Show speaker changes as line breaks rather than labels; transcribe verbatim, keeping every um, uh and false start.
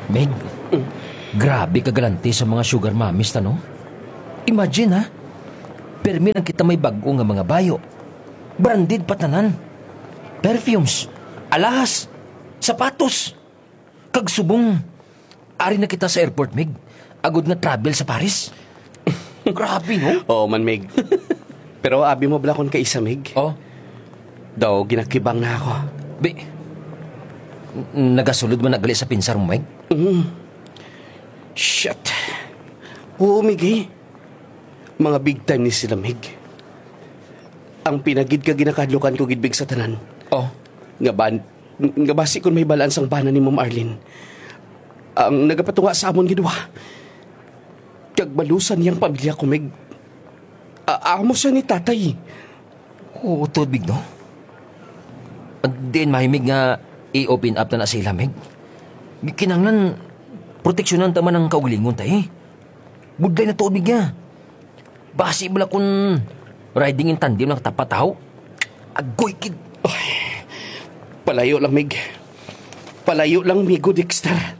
Meg, grabe kagalante sa mga sugar mommies, no? Imagine, ha? Permi lang kita may bago nga mga bayo. Branded patanan. Perfumes, alahas, sapatos. Kagsubong. Ari na kita sa airport, Meg. Agod nga travel sa Paris. Grabe, no?
Oo man, Meg. Pero abi mo bala kon kay isa, Meg.
Oh,
Daw, ginakibang na ako.
be, n- nagasulod mo nagali sa pinsar mo, Meg?
Shit. Oo, Meg eh. Mga big time ni sila, Meg. Ang pinagid ka ginakadlukan ko gidbig sa tanan.
Oh,
Nga ban, nga basi kung may balans ang bana ni Ma'am Arlene. Ang nagapatunga sa amon gidwa. Kagbalusan niyang pamilya ko, Meg. A- Amo siya ni tatay.
oo, tubig, no? Din mahimig nga i-open up na na sila, Meg. Kinanglan, proteksyonan taman ang kaugalingon tayo. Budlay na tubig nga. Basi bala kung riding in tandem ng tapataw. Agoy, kid.
Palayo lang, Meg. Palayo lang, Migo Dexter.